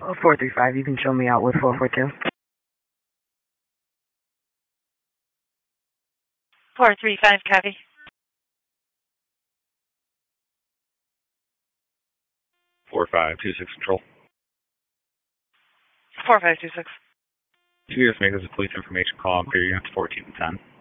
435, you can show me out with 442. 435, copy. 4526 Control. 4526. 2 years make this a police information call. Clear units 14 and 10.